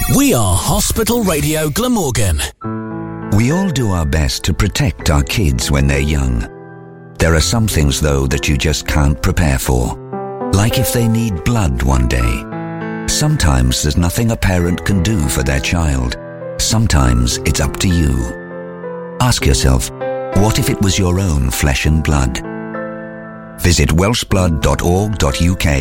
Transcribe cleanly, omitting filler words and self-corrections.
We are Hospital Radio Glamorgan. We all do our best to protect our kids when they're young. There are some things, though, that you just can't prepare for. Like if they need blood one day. Sometimes there's nothing a parent can do for their child. Sometimes it's up to you. Ask yourself, what if it was your own flesh and blood? Visit welshblood.org.uk